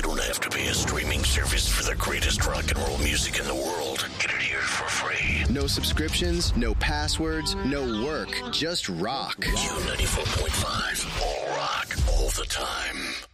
don't have to pay a streaming service for the greatest rock and roll music in the world. Get it here for free. No subscriptions, no passwords, no work, just rock. Q94.5, all rock, all the time.